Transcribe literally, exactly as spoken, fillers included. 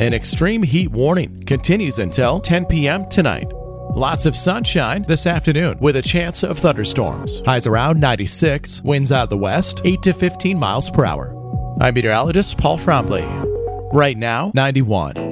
An extreme heat warning continues until ten p.m. tonight. Lots of sunshine this afternoon with a chance of thunderstorms. Highs around ninety-six, winds out of the west, eight to fifteen miles per hour. I'm meteorologist Paul Trombley. Right now, ninety-one.